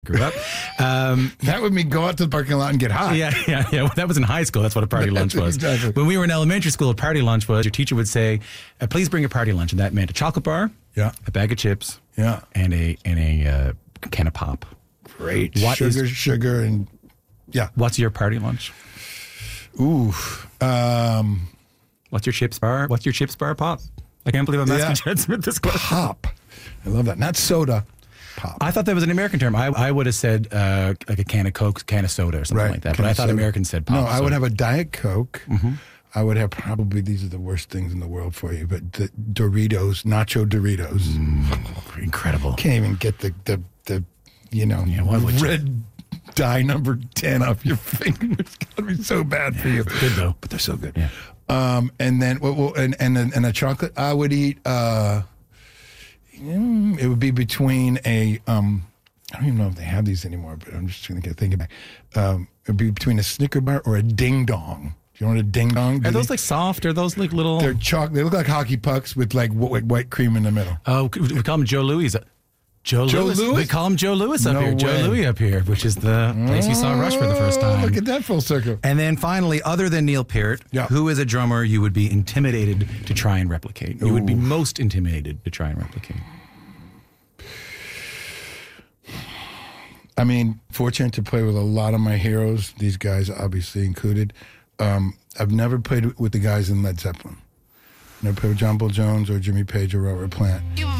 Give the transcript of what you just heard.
grew up. That would mean go out to the parking lot and get high. Yeah. Well, that was in high school. That's what a party lunch was. Exactly. When we were in elementary school, a party lunch was your teacher would say, please bring a party lunch. And that meant a chocolate bar, a bag of chips, and a can of pop. Great. Sugar, and What's your party lunch? Ooh. What's your chips bar? What's your chips bar, Pop? I can't believe I'm asking Chad Smith this question. Pop. I love that. Not soda. Pop. I thought that was an American term. I would have said like a can of Coke, can of soda or something like that. But I thought Americans said pop. No, I would have a Diet Coke. Mm-hmm. I would have probably, these are the worst things in the world for you, but the Doritos, Nacho Doritos. Incredible. Can't even get the red dye number 10 off your finger. It's got to be so bad for you. Good though. But they're so good. Yeah. And then, and a chocolate, I would eat, it would be between I don't even know if they have these anymore, but I'm just going to think back. It would be between a Snicker bar or a Ding Dong. Do you know what a Ding Dong? Are those like soft? Are those like little? They're They look like hockey pucks with like white cream in the middle. Oh, we call them Joe Louis. Joe Louis? We call him Joe Louis up here. Joe Louis up here, which is the place you saw Rush for the first time. Look at that full circle. And then finally, other than Neil Peart, who is a drummer you would be intimidated to try and replicate? You would be most intimidated to try and replicate. I mean, fortunate to play with a lot of my heroes, these guys obviously included. I've never played with the guys in Led Zeppelin. Never played with John Paul Jones or Jimmy Page or Robert Plant.